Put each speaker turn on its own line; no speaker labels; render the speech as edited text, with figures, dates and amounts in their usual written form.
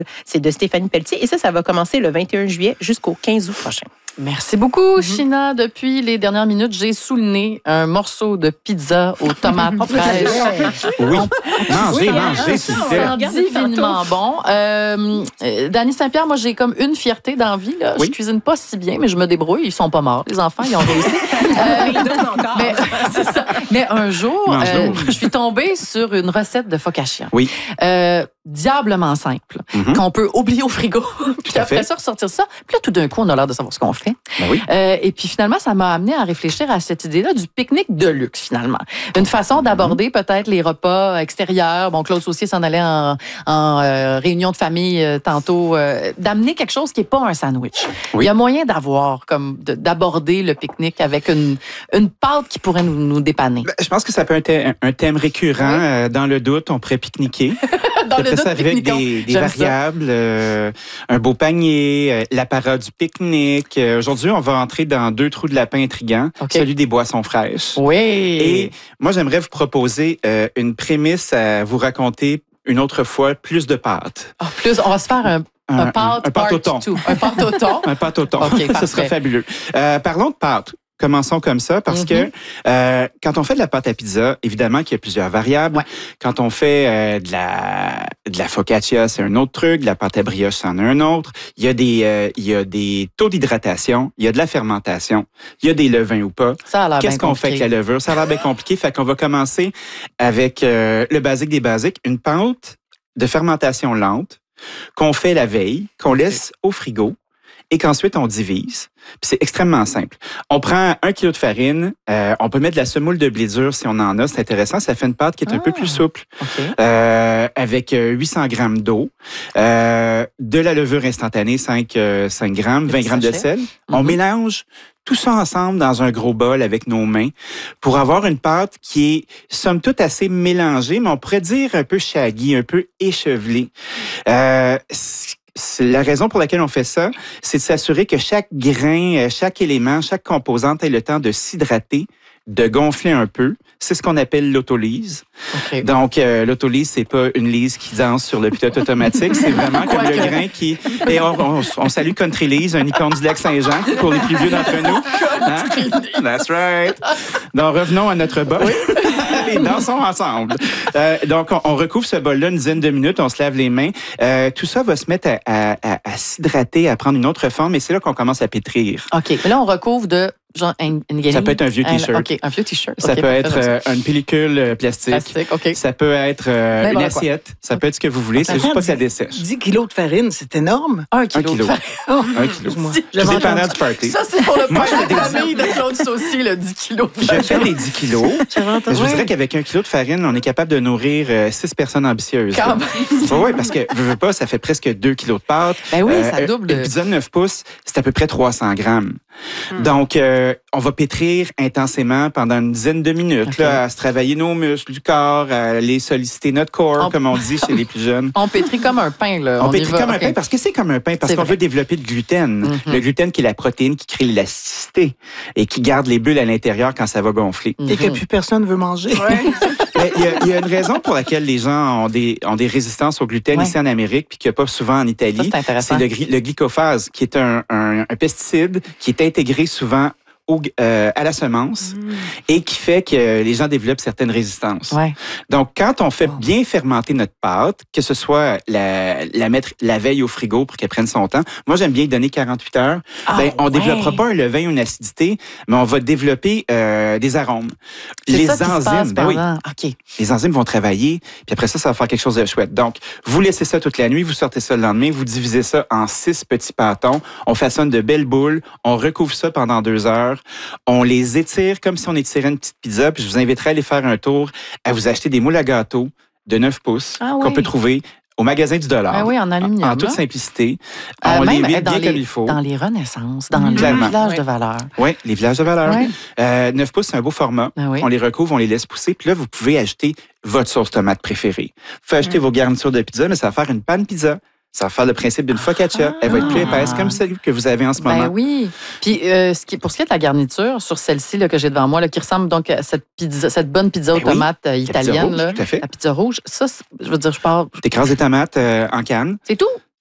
C'est de Stéphanie Pelletier et ça va commencer le 21 juillet jusqu'au 15 août prochain.
Merci beaucoup, China. Depuis les dernières minutes, j'ai sous le nez un morceau de pizza aux tomates fraîches.
Oui, mangez, s'il vous plaît.
Divinement bon. Dany Saint-Pierre, moi, j'ai comme une fierté dans la vie. Là.
Oui.
Je cuisine pas si bien, mais je me débrouille. Ils sont pas morts. Les enfants, ils ont réussi. Mais, c'est ça. Mais un jour, je suis tombée sur une recette de focaccia.
Oui.
Diablement simple, qu'on peut oublier au frigo, puis après ça, ressortir ça. Puis là, tout d'un coup, on a l'air de savoir ce qu'on fait.
Ben oui.
Et puis finalement, ça m'a amené à réfléchir à cette idée-là du pique-nique de luxe, finalement. Une façon d'aborder peut-être les repas extérieurs. Bon, Claude Saucier s'en allait en réunion de famille tantôt. D'amener quelque chose qui n'est pas un sandwich.
Oui.
Il y a moyen d'aborder le pique-nique avec une pâte qui pourrait nous dépanner.
Je pense que ça peut être un thème récurrent. Dans le doute, on pourrait pique-niquer.
Dans le doute,
ça avec des variables, un beau panier, l'apparat du pique-nique. Aujourd'hui, on va entrer dans 2 trous de lapin intrigants, celui des boissons fraîches.
Oui.
Et moi, j'aimerais vous proposer une prémisse à vous raconter une autre fois, plus de pâtes.
On va se faire un pâte
au thon.
Un pâte au thon.
Un pâte au thon.
Okay,
ça serait fabuleux. Parlons de pâtes. Commençons comme ça parce que quand on fait de la pâte à pizza, évidemment qu'il y a plusieurs variables.
Ouais.
Quand on fait de la focaccia, c'est un autre truc. De la pâte à brioche, c'en est un autre. Il y a des taux d'hydratation, il y a de la fermentation, il y a des levains ou pas.
Ça a l'air
Qu'est-ce qu'on fait avec la levure? Ça a l'air bien compliqué. Fait qu'on va commencer avec le basique des basiques, une pâte de fermentation lente qu'on fait la veille, qu'on laisse au frigo et qu'ensuite on divise. Puis c'est extrêmement simple. On prend 1 kilo de farine, on peut mettre de la semoule de blé dur si on en a, c'est intéressant, ça fait une pâte qui est un peu plus souple, avec 800 grammes d'eau, de la levure instantanée, 5 grammes, 20 grammes de sel. On mélange tout ça ensemble dans un gros bol avec nos mains pour avoir une pâte qui est, somme toute, assez mélangée, mais on pourrait dire un peu shaggy, un peu échevelée. La raison pour laquelle on fait ça, c'est de s'assurer que chaque grain, chaque élément, chaque composante ait le temps de s'hydrater, de gonfler un peu. C'est ce qu'on appelle l'autolyse. Okay. Donc, l'autolyse, c'est pas une lise qui danse sur le pilote automatique. C'est vraiment comme le grain qui... Et on salue Country Lise, un icône du Lac-Saint-Jean, pour les plus vieux d'entre nous. Hein? That's right. Donc, revenons à notre bol. Oui. Et dansons ensemble. Donc, on recouvre ce bol-là une dizaine de minutes, on se lave les mains. Tout ça va se mettre à s'hydrater, à prendre une autre forme, et c'est là qu'on commence à pétrir.
OK. Mais là, on recouvre de... Genre
ça peut être un vieux T-shirt.
OK, un vieux T-shirt.
Ça peut être une pellicule plastique.
OK.
Ça peut être une assiette. Ça peut être ce que vous voulez. C'est juste pas que ça dessèche.
10 kilos de farine, c'est énorme.
1 kilo. De farine.
Oh,
1 kilo. Tout dépendant du party.
Ça, c'est pour le party de famille de Claude Saucier, le 10 kilos.
Je fais des 10 kilos. Je vous dirais qu'avec 1 kilo de farine, on est capable de nourrir 6 personnes ambitieuses.
Quand même.
Oui, parce que, veux pas, ça fait presque 2 kilos de pâte.
Ben oui, ça double.
Une pizza de 9 pouces, c'est à peu près 300 grammes. Donc, on va pétrir intensément pendant une dizaine de minutes, là, à se travailler nos muscles du corps, à aller solliciter notre corps, comme on dit chez les plus jeunes.
On pétrit comme un pain, là.
On pétrit comme un pain parce que c'est comme un pain, parce qu'on veut développer le gluten. Le gluten qui est la protéine qui crée l'élasticité et qui garde les bulles à l'intérieur quand ça va gonfler.
Et que plus personne veut manger.
Ouais. Il y a une raison pour laquelle les gens ont des résistances au gluten ici en Amérique, puis qu'il n'y a pas souvent en Italie.
Ça, c'est
le glycophage, qui est un pesticide qui est intégré souvent à la semence et qui fait que les gens développent certaines résistances. Ouais. Donc, quand on fait bien fermenter notre pâte, que ce soit la mettre la veille au frigo pour qu'elle prenne son temps, moi, j'aime bien y donner 48 heures. On ne développera pas un levain ou une acidité, mais on va développer des arômes.
Les enzymes,
les enzymes vont travailler, puis après ça, ça va faire quelque chose de chouette. Donc, vous laissez ça toute la nuit, vous sortez ça le lendemain, vous divisez ça en 6 petits pâtons, on façonne de belles boules, on recouvre ça pendant 2 heures, on les étire comme si on étirait une petite pizza, puis je vous inviterai à aller faire un tour, à vous acheter des moules à gâteau de 9 pouces qu'on peut trouver au magasin du dollar.
Ah oui, en aluminium.
En toute simplicité. On les met bien comme il faut.
Dans les Renaissances, dans les villages de valeur.
Oui, les villages de valeur. 9 pouces, c'est un beau format. On les recouvre, on les laisse pousser. Puis là, vous pouvez ajouter votre sauce tomate préférée. Vous pouvez ajouter vos garnitures de pizza, mais ça va faire une panne pizza Ça va faire le principe d'une focaccia. Elle va être plus épaisse, comme celle que vous avez en ce moment.
Ben oui. Puis, pour ce qui est de la garniture, sur celle-ci là, que j'ai devant moi, là, qui ressemble donc à cette bonne pizza aux
Ben oui,
tomates
la
italienne,
pizza rouge, tout à fait.
la pizza rouge, ça, je veux dire, je pars.
Tu écrases des tomates en canne.
C'est tout?